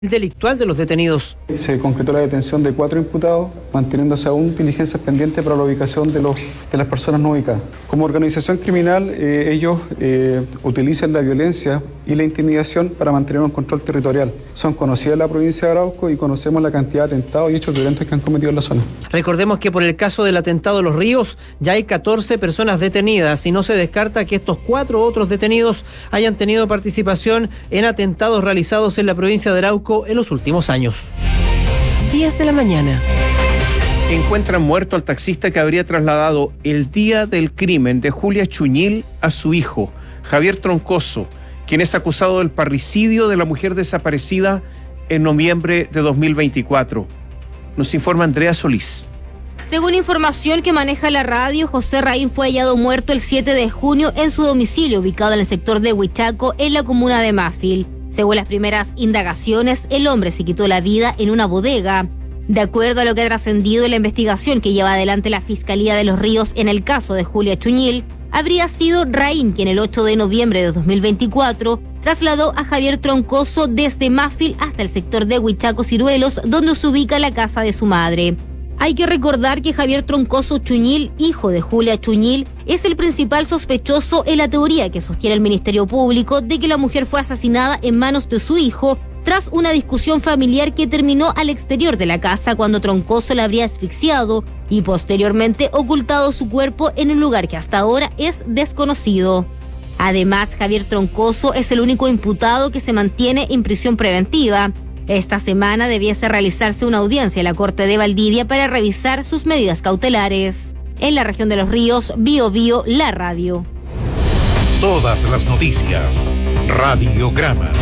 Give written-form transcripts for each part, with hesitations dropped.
delictual de los detenidos. Se concretó la detención de 4 imputados, manteniéndose aún diligencias pendientes para la ubicación de las personas no ubicadas. Como organización criminal, ellos utilizan la violencia y la intimidación para mantener un control territorial. Son conocidas en la provincia de Arauco y conocemos la cantidad de atentados y hechos violentos que han cometido en la zona. Recordemos que por el caso del atentado de Los Ríos ya hay 14 personas detenidas y no se descarta que estos 4 otros detenidos hayan tenido participación en atentados realizados en la provincia de Arauco en los últimos años. 10 de la mañana. Encuentran muerto al taxista que habría trasladado el día del crimen de Julia Chuñil a su hijo, Javier Troncoso, quien es acusado del parricidio de la mujer desaparecida en noviembre de 2024. Nos informa Andrea Solís. Según información que maneja la radio, José Raín fue hallado muerto el 7 de junio en su domicilio, ubicado en el sector de Huichaco, en la comuna de Mafil. Según las primeras indagaciones, el hombre se quitó la vida en una bodega. De acuerdo a lo que ha trascendido en la investigación que lleva adelante la Fiscalía de Los Ríos en el caso de Julia Chuñil, habría sido Raín quien el 8 de noviembre de 2024 trasladó a Javier Troncoso desde Mafil hasta el sector de Huichaco Ciruelos, donde se ubica la casa de su madre. Hay que recordar que Javier Troncoso Chuñil, hijo de Julia Chuñil, es el principal sospechoso en la teoría que sostiene el Ministerio Público de que la mujer fue asesinada en manos de su hijo tras una discusión familiar que terminó al exterior de la casa cuando Troncoso la habría asfixiado y posteriormente ocultado su cuerpo en un lugar que hasta ahora es desconocido. Además, Javier Troncoso es el único imputado que se mantiene en prisión preventiva. Esta semana debiese realizarse una audiencia en la Corte de Valdivia para revisar sus medidas cautelares. En la región de Los Ríos, Biobío, la radio. Todas las noticias. Radiograma.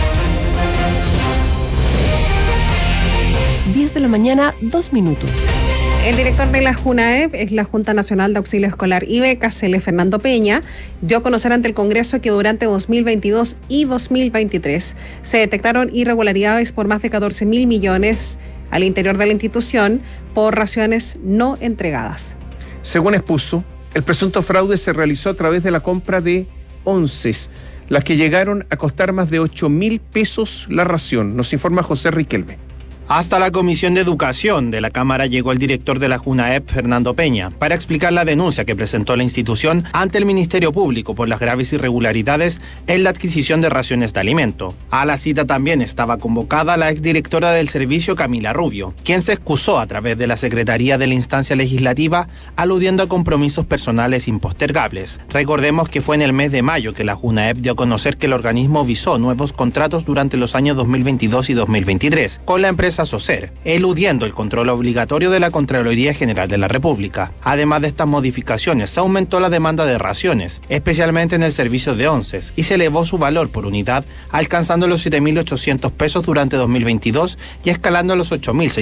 10 de la mañana, 2 minutos. El director de la JUNAEP, es la Junta Nacional de Auxilio Escolar y Becas, Fernando Peña, dio a conocer ante el Congreso que durante 2022 y 2023 se detectaron irregularidades por más de 14.000 millones al interior de la institución por raciones no entregadas. Según expuso, el presunto fraude se realizó a través de la compra de onces, las que llegaron a costar más de 8.000 pesos la ración, nos informa José Riquelme. Hasta la Comisión de Educación de la Cámara llegó el director de la JUNAEP, Fernando Peña, para explicar la denuncia que presentó la institución ante el Ministerio Público por las graves irregularidades en la adquisición de raciones de alimento. A la cita también estaba convocada la exdirectora del servicio, Camila Rubio, quien se excusó a través de la Secretaría de la instancia legislativa, aludiendo a compromisos personales impostergables. Recordemos que fue en el mes de mayo que la JUNAEP dio a conocer que el organismo visó nuevos contratos durante los años 2022 y 2023 con la empresa SOCER, eludiendo el control obligatorio de la Contraloría General de la República. Además de estas modificaciones, se aumentó la demanda de raciones, especialmente en el servicio de onces, y se elevó su valor por unidad, alcanzando los 7.800 pesos durante 2022 y escalando a los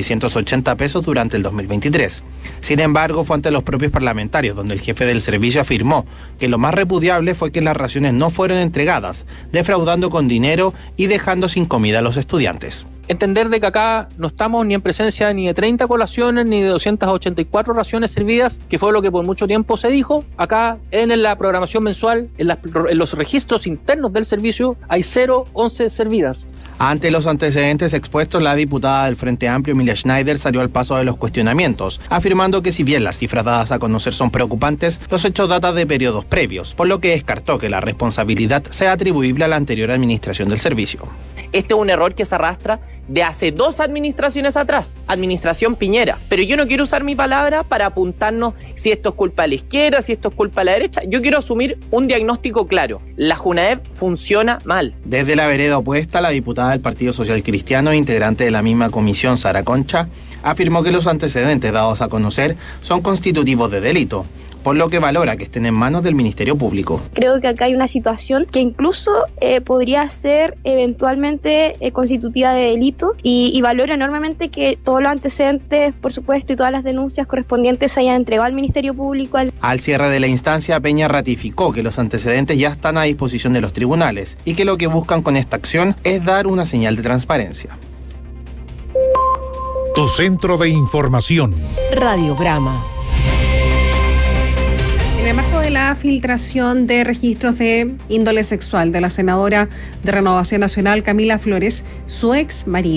8.680 pesos durante el 2023. Sin embargo, fue ante los propios parlamentarios donde el jefe del servicio afirmó que lo más repudiable fue que las raciones no fueron entregadas, defraudando con dinero y dejando sin comida a los estudiantes. Entender de que acá no estamos ni en presencia ni de 30 colaciones ni de 284 raciones servidas, que fue lo que por mucho tiempo se dijo. Acá en la programación mensual, en los registros internos del servicio, hay 0 once servidas. Ante los antecedentes expuestos, la diputada del Frente Amplio, Emilia Schneider, salió al paso de los cuestionamientos, afirmando que si bien las cifras dadas a conocer son preocupantes, los hechos datan de periodos previos, por lo que descartó que la responsabilidad sea atribuible a la anterior administración del servicio. Este es un error que se arrastra de hace 2 administraciones atrás, administración Piñera. Pero yo no quiero usar mi palabra para apuntarnos si esto es culpa de la izquierda, si esto es culpa de la derecha. Yo quiero asumir un diagnóstico claro. La JUNAEP funciona mal. Desde la vereda opuesta, la diputada del Partido Social Cristiano, integrante de la misma comisión, Sara Concha, afirmó que los antecedentes dados a conocer son constitutivos de delito, por lo que valora que estén en manos del Ministerio Público. Creo que acá hay una situación que incluso podría ser eventualmente constitutiva de delito y valoro enormemente que todos los antecedentes, por supuesto, y todas las denuncias correspondientes se hayan entregado al Ministerio Público. Al cierre de la instancia, Peña ratificó que los antecedentes ya están a disposición de los tribunales y que lo que buscan con esta acción es dar una señal de transparencia. Tu centro de información. Radiograma. En el marco de la filtración de registros de índole sexual de la senadora de Renovación Nacional, Camila Flores, su ex marido